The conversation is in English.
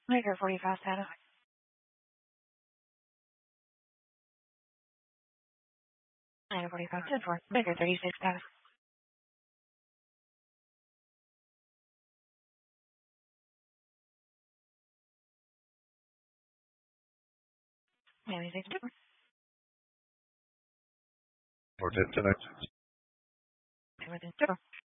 Maker 45 status. Maker 45 10-4. Maker 36 status. Miami 6 2. Or tonight. Within 2.